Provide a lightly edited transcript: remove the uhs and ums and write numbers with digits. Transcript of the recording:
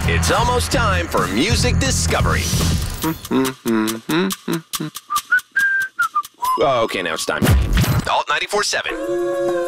It's almost time for music discovery. Oh, okay, now it's time. Alt 94.7.